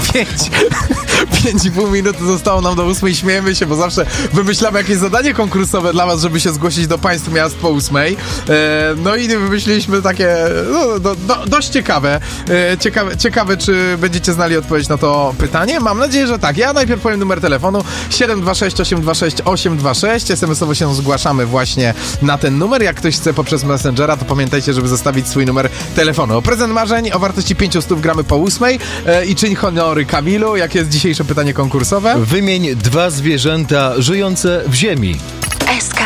5,5 minuty zostało nam do 8. Śmiejemy się, bo zawsze wymyślamy jakieś zadanie konkursowe dla was, żeby się zgłosić do państw miast po 8. No i wymyśliliśmy takie dość ciekawe. Ciekawe, czy będziecie znali odpowiedź na to pytanie. Mam nadzieję, że tak. Ja najpierw powiem numer telefonu 726 826 826. SMS-owo się zgłaszamy właśnie na ten numer. Jak ktoś chce poprzez Messengera, to pamiętajcie, żeby zostawić swój numer telefonu. O prezent marzeń o wartości 500 gramy po 8. I czyń honory Kamilu. Jakie jest dzisiejsze pytanie konkursowe? Wymień 2 zwierzęta żyjące w ziemi. SK